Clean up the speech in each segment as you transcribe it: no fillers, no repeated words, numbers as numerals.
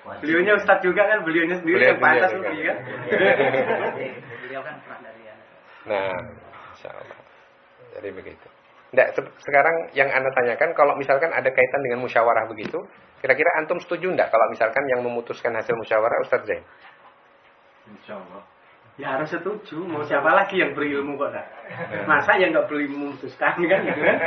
Beliaunya ustadz juga kan, beliaunya sendiri yang pantas lebih kan. Beliau kan pernah dari Nah, insyaallah. Jadi begitu. Nggak, sekarang yang Anda tanyakan, kalau misalkan ada kaitan dengan musyawarah begitu, kira-kira antum setuju nggak kalau misalkan yang memutuskan hasil musyawarah Ustadz Zain? Insyaallah. Ya harus setuju. Mau siapa lagi yang berilmu kok dah? Masa yang nggak berilmu memutuskan kan? Gitu kan?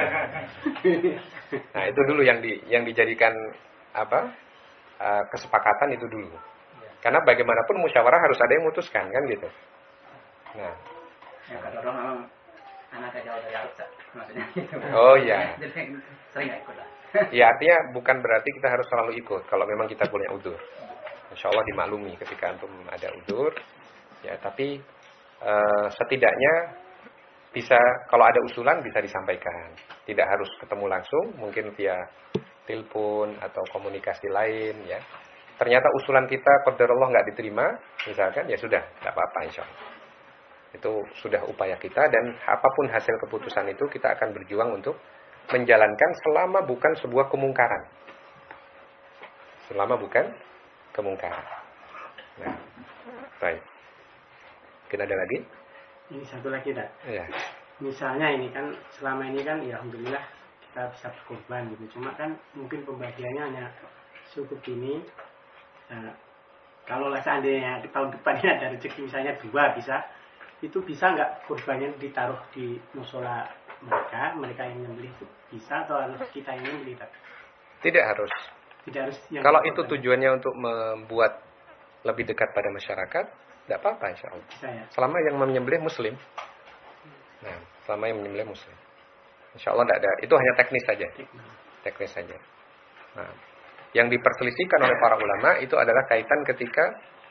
Nah itu dulu yang dijadikan apa kesepakatan itu dulu. Karena bagaimanapun musyawarah harus ada yang memutuskan kan gitu. Nah. Ya kata orang memang anak jauh dari Arab maksudnya gitu. Oh iya. Jadi sering nggak ikut lah. Ya artinya bukan berarti kita harus selalu ikut kalau memang kita punya udzur. Insya Allah dimaklumi ketika antum ada udzur. Ya tapi setidaknya bisa kalau ada usulan bisa disampaikan. Tidak harus ketemu langsung, mungkin via telepon atau komunikasi lain ya. Ternyata usulan kita qadarullah nggak diterima, misalkan ya sudah, nggak apa-apa insyaallah. Itu sudah upaya kita dan apapun hasil keputusan itu kita akan berjuang untuk menjalankan selama bukan sebuah kemungkaran. Selama bukan kemungkaran. Nah, baik. Mungkin ada lagi? Ini satu lagi dah. Iya. Misalnya ini kan selama ini kan ya alhamdulillah kita bisa berkorban gitu. Cuma kan mungkin pembagiannya hanya cukup gini. Nah, kalau seandainya di tahun depannya ada rezeki misalnya 2 bisa, itu bisa nggak kurbannya ditaruh di musola mereka yang menyembelih itu bisa atau harus kita yang menyembelih? Tidak harus. Tidak harus. Kalau itu tujuannya untuk membuat lebih dekat pada masyarakat, tidak apa-apa insyaallah. Bisa ya. Selama yang menyembelih muslim. Nah, selama yang menyembelih muslim. Insyaallah tidak ada. Itu hanya teknis saja. Teknis saja. Nah, yang diperselisihkan oleh para ulama itu adalah kaitan ketika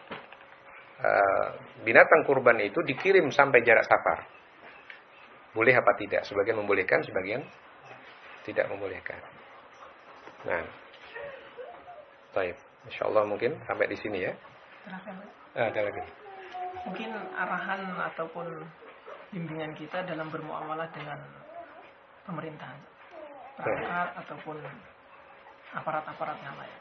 binatang kurban itu dikirim sampai jarak safar. Boleh apa tidak? Sebagian membolehkan, sebagian tidak membolehkan. Nah, baik. Insyaallah mungkin sampai di sini ya. Ada lagi. Mungkin arahan ataupun bimbingan kita dalam bermuamalah dengan pemerintahan, perangkat ataupun aparat-aparat yang lain.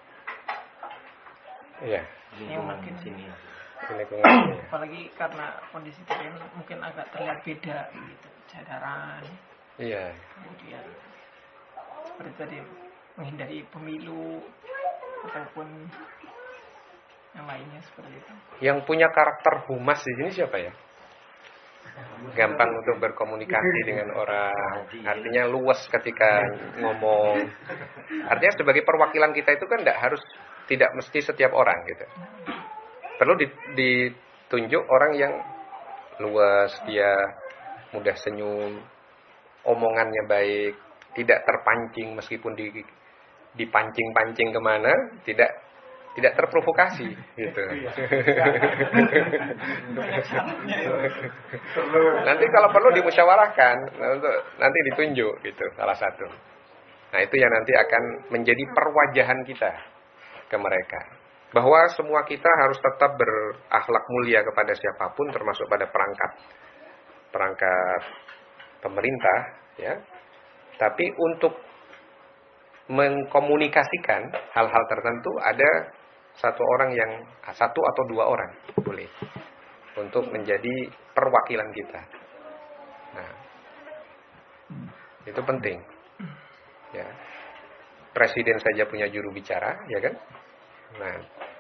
Iya. Yang mungkin apalagi karena kondisi kita ini mungkin agak terlihat beda gitu, jadaran. Iya. Kemudian seperti tadi menghindari pemilu ataupun yang lainnya seperti itu. Yang punya karakter humas di sini siapa ya? Gampang untuk berkomunikasi dengan orang. Artinya luas ketika ngomong. Artinya sebagai perwakilan kita itu kan tidak mesti setiap orang gitu. Perlu ditunjuk orang yang luas, dia mudah senyum, omongannya baik, tidak terpancing meskipun dipancing-pancing kemana, tidak terprovokasi gitu. Nanti kalau perlu dimusyawarahkan, nanti ditunjuk gitu salah satu. Nah itu yang nanti akan menjadi perwajahan kita ke mereka. Bahwa semua kita harus tetap berakhlak mulia kepada siapapun, termasuk pada perangkat pemerintah, ya. Tapi untuk mengkomunikasikan hal-hal tertentu ada satu atau 2 orang boleh untuk menjadi perwakilan kita. Nah, itu penting. Ya. Presiden saja punya juru bicara, ya kan? Nah,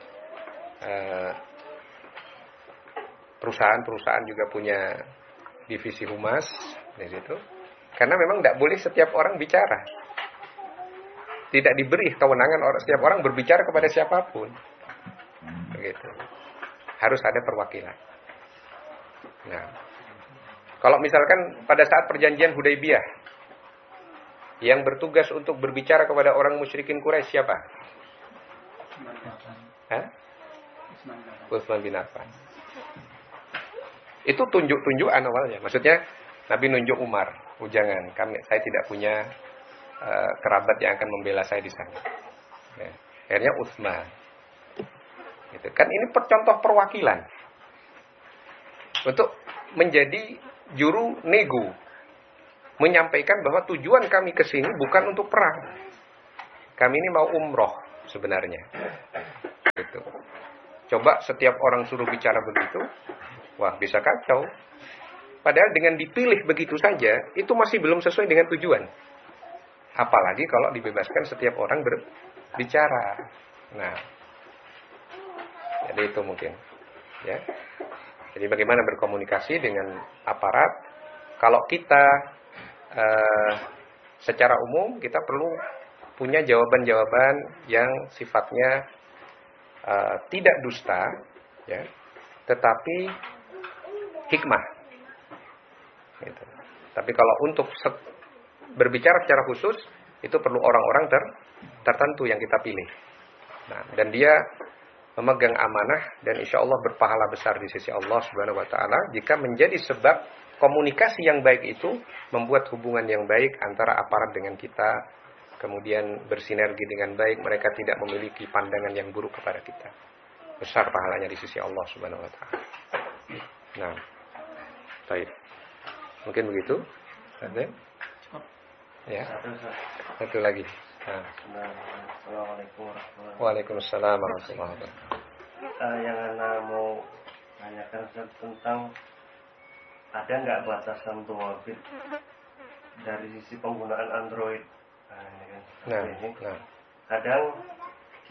perusahaan juga punya divisi humas di situ. Karena memang tidak boleh setiap orang bicara. Tidak diberi kewenangan setiap orang berbicara kepada siapapun. Begitu. Harus ada perwakilan. Nah, kalau misalkan pada saat perjanjian Hudaybiyah yang bertugas untuk berbicara kepada orang musyrikin Quraisy siapa? Utsman bin Affan. Itu tunjuk-tunjukan awalnya. Maksudnya Nabi nunjuk Umar, jangan, saya tidak punya kerabat yang akan membela saya di sana. Ya. Akhirnya Utsman. Gitu. Kan ini contoh perwakilan untuk menjadi juru nego, menyampaikan bahwa tujuan kami ke sini bukan untuk perang. Kami ini mau umroh sebenarnya. Gitu. Coba setiap orang suruh bicara begitu, wah bisa kacau. Padahal dengan dipilih begitu saja, itu masih belum sesuai dengan tujuan. Apalagi kalau dibebaskan setiap orang berbicara. Nah, jadi itu mungkin. Ya. Jadi bagaimana berkomunikasi dengan aparat? Kalau kita secara umum kita perlu punya jawaban-jawaban yang sifatnya tidak dusta, ya, tetapi hikmah. Gitu. Tapi kalau untuk berbicara secara khusus, itu perlu orang-orang tertentu yang kita pilih. Nah, dan dia memegang amanah dan insya Allah berpahala besar di sisi Allah Subhanahu Wa Taala jika menjadi sebab komunikasi yang baik itu membuat hubungan yang baik antara aparat dengan kita, kemudian bersinergi dengan baik, mereka tidak memiliki pandangan yang buruk kepada kita. Besar pahalanya di sisi Allah Subhanahu Wa Taala. Nah, baik. Mungkin begitu. Ada? Ya. Satu lagi. Nah. Assalamualaikum warahmatullahi wabarakatuh. Waalaikumsalam warahmatullahi wabarakatuh. Yang Ana mau tanyakan tentang ada nggak batasan untuk mobil dari sisi penggunaan Android? Nah, ini kan. Nah. Kadang